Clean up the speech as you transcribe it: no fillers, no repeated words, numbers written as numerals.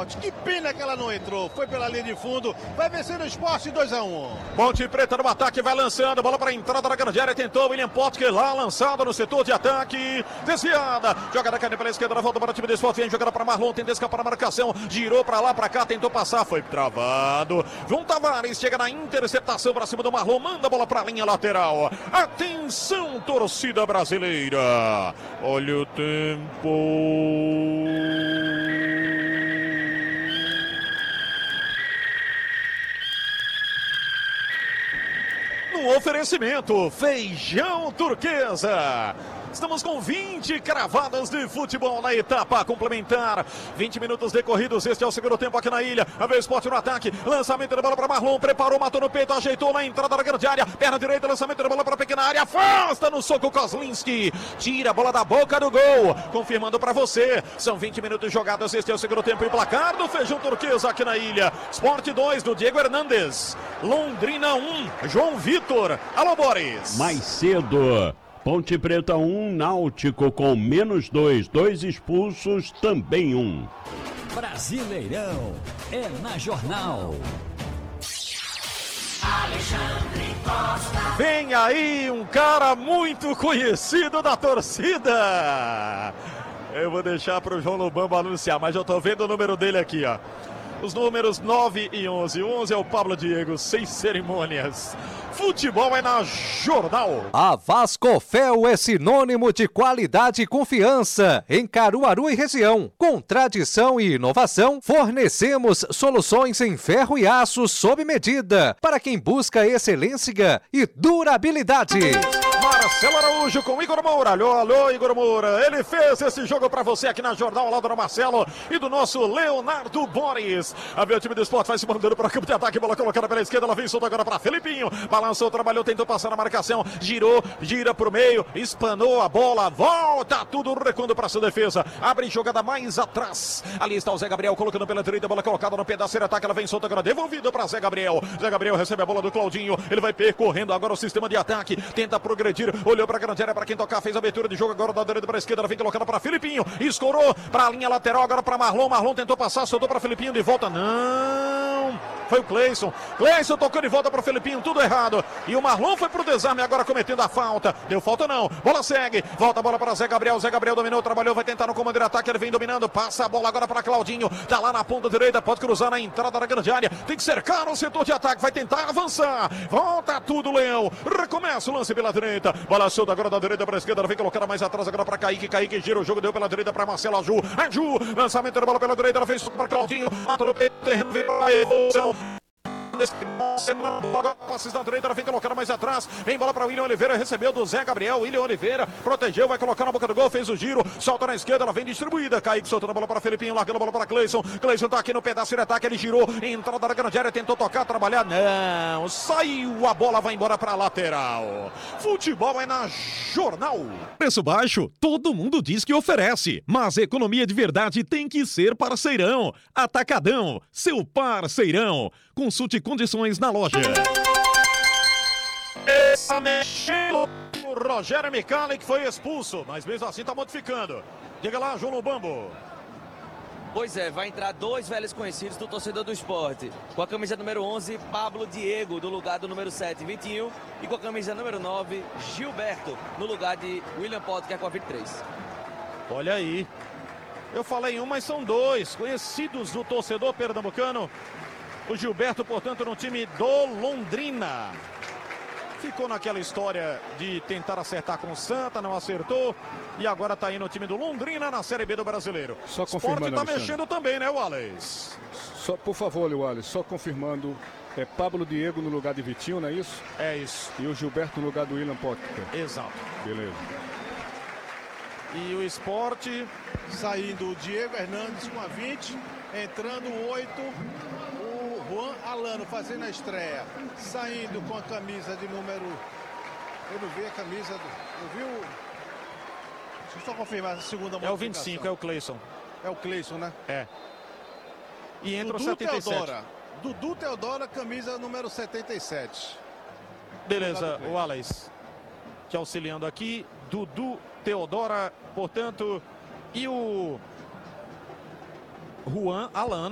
pênalti. Que pena que ela não entrou. Foi pela linha de fundo. Vai vencer o Sport 2-1. Ponte Preta no ataque, vai lançando. Bola para a entrada da grande área. Tentou William Potker lá, lançado no setor de ataque. Desviada. Joga da caneta pela esquerda. Volta para o time do Sport. Vem jogando para Marlon. Tenta escapar a marcação. Girou para lá, para cá. Tentou passar. Foi travado. João Tavares chega na interceptação para cima do Marlon. Manda a bola para a linha lateral. Atenção, torcida brasileira. Olha o tempo. No oferecimento, feijão turquesa. Estamos com 20 cravadas de futebol na etapa complementar. 20 minutos decorridos, este é o segundo tempo aqui na ilha. A vez Sport no ataque, lançamento da bola para Marlon, preparou, matou no peito, ajeitou na entrada da grande área. Perna direita, lançamento da bola para a pequena área, afasta no soco Kozlinski. Tira a bola da boca do gol, confirmando para você. São 20 minutos jogados, este é o segundo tempo e o placar do feijão turquesa aqui na ilha. Sport 2 do Diego Hernandes, Londrina 1, João Vitor. Alô, Boris. Mais cedo. Ponte Preta 1, Náutico com -2, 2 expulsos, também 1. Brasileirão é na Jornal. Alexandre Costa. Vem aí um cara muito conhecido da torcida. Eu vou deixar para o João Lobamba anunciar, mas eu tô vendo o número dele aqui, ó. Os números 9 e 11. 11 é o Pablo Diego, sem cerimônias. Futebol é na Jornal. A Vascofel é sinônimo de qualidade e confiança em Caruaru e região. Com tradição e inovação, fornecemos soluções em ferro e aço sob medida para quem busca excelência e durabilidade. Marcelo Araújo com Igor Moura. Alô, alô, Igor Moura. Ele fez esse jogo pra você aqui na Jornal, ao lado do Marcelo e do nosso Leonardo Boris. A ver, o time do Sport vai se mandando para o campo de ataque. Bola colocada pela esquerda. Ela vem solta agora para Felipinho. Balançou, trabalhou, tentou passar na marcação. Girou, gira pro meio. Espanou a bola. Volta tudo recuando para sua defesa. Abre jogada mais atrás. Ali está o Zé Gabriel colocando pela direita. Bola colocada no pedaço de ataque. Ela vem solta agora. Devolvida para Zé Gabriel. Zé Gabriel recebe a bola do Claudinho. Ele vai percorrendo agora o sistema de ataque. Tenta progredir. Olhou para a grande área para quem tocar. Fez a abertura de jogo agora da direita para a esquerda. Ela vem colocando para Felipinho. Escorou para a linha lateral agora para Marlon. Marlon tentou passar. Soltou para Felipinho de volta. Não. Foi o Cleison. Cleison tocou de volta para o Felipinho. Tudo errado. E o Marlon foi para o desarme agora cometendo a falta. Deu falta não. Bola segue. Volta a bola para Zé Gabriel. Zé Gabriel dominou, trabalhou. Vai tentar no comando de ataque. Ele vem dominando. Passa a bola agora para Claudinho. Tá lá na ponta direita. Pode cruzar na entrada da grande área. Tem que cercar o setor de ataque. Vai tentar avançar. Volta tudo, Leão. Recomeça o lance pela direita. Bola solta agora da direita para a esquerda. Ela vem colocada mais atrás agora para Kaique. Kaique gira o jogo. Deu pela direita para Marcelo Aju. Aju. Lançamento da bola pela direita. Ela fez para Claudinho. Mata no peito. Terreno. Vem para a evolução. Passes da direita, vem colocando mais atrás. Vem bola para William Oliveira, recebeu do Zé Gabriel. William Oliveira protegeu, vai colocar na boca do gol, fez o giro, solta na esquerda, ela vem distribuída. Kaique soltando a bola para Felipinho, largando a bola para Cleison. Cleison tá aqui no pedaço de ataque, ele girou, entrada da grande área, tentou tocar, trabalhar, não, saiu, a bola vai embora para lateral. Futebol é na Jornal. Preço baixo, todo mundo diz que oferece, mas economia de verdade tem que ser parceirão. Atacadão, seu parceirão. Consulte condições na loja. Essa mexendo o Rogério Micali, que foi expulso, mas mesmo assim tá modificando. Diga lá, João Lobambo. Pois é, vai entrar dois velhos conhecidos do torcedor do esporte. Com a camisa número 11, Pablo Diego, no lugar do número 7, 21. E com a camisa número 9, Gilberto, no lugar de William Potker com a 23. Olha aí. Eu falei um, mas são dois conhecidos do torcedor pernambucano. O Gilberto, portanto, no time do Londrina. Ficou naquela história de tentar acertar com o Santa, não acertou. E agora está aí no time do Londrina na Série B do Brasileiro. Só Sport confirmando, está Alexandre. mexendo também, né, Wallace? Só, por favor, Wallace, só confirmando. É Pablo Diego no lugar de Vitinho, não é isso? É isso. E o Gilberto no lugar do William Potker. Exato. Beleza. E o Sport saindo o Diego Hernandes com a 20, entrando o 8, o Juan Alano fazendo a estreia, saindo com a camisa de número... Eu não vi a camisa do... Eu vi o... Deixa eu só confirmar a segunda modificação. é o 25, é o Cleison. É o Cleison, né? É. E entra Dudu o 77. Teodora. Dudu Teodora, camisa número 77. Beleza, o Wallace te auxiliando aqui. Dudu Teodora, portanto, e o Juan Alano.